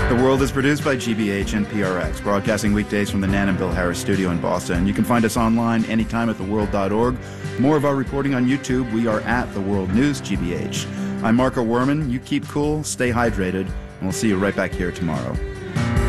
The World is produced by GBH and PRX, broadcasting weekdays from the Nan and Bill Harris studio in Boston. You can find us online anytime at theworld.org. More of our reporting on YouTube. We are at The World News GBH. I'm Marco Werman. You keep cool, stay hydrated, and we'll see you right back here tomorrow.